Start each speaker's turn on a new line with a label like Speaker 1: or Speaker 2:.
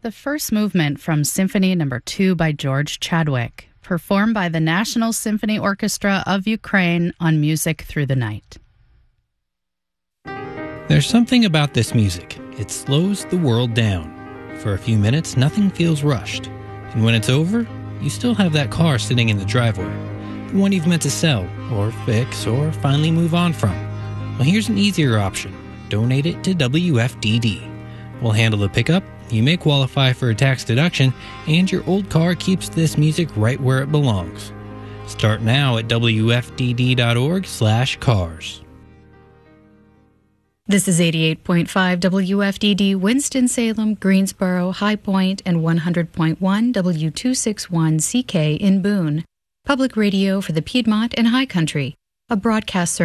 Speaker 1: The first movement from Symphony No. 2 by George Chadwick, performed by the National Symphony Orchestra of Ukraine on Music Through the Night.
Speaker 2: There's something about this music. It slows the world down. For a few minutes, nothing feels rushed. And when it's over, you still have that car sitting in the driveway. The one you've meant to sell, or fix, or finally move on from. Well, here's an easier option. Donate it to WFDD. We'll handle the pickup, you may qualify for a tax deduction, and your old car keeps this music right where it belongs. Start now at wfdd.org/cars.
Speaker 1: This is 88.5 WFDD, Winston-Salem, Greensboro, High Point, and 100.1 W261CK in Boone. Public radio for the Piedmont and High Country. A broadcast service